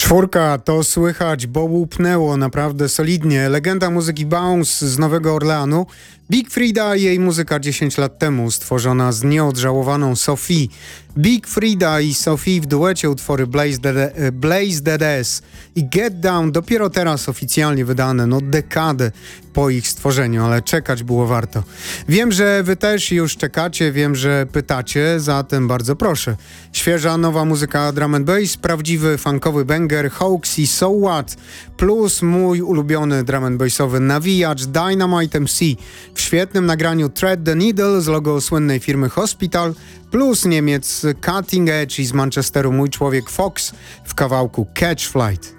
Czwórka, to słychać, bo łupnęło naprawdę solidnie. Legenda muzyki Bounce z Nowego Orleanu. Big Freedia i jej muzyka 10 lat temu, stworzona z nieodżałowaną Sophie. Big Freedia i Sophie w duecie utwory Blaze That Ass i Get Down dopiero teraz oficjalnie wydane, dekadę po ich stworzeniu, ale czekać było warto. Wiem, że wy też już czekacie, wiem, że pytacie, zatem bardzo proszę. Świeża, nowa muzyka drum and bass, prawdziwy funkowy banger, hoax i So What, plus mój ulubiony drum and bassowy nawijacz Dynamite MC w świetnym nagraniu Thread the Needle z logo słynnej firmy Hospital, plus Niemiec Cutting Edge i z Manchesteru mój człowiek Fox w kawałku Catch Flight.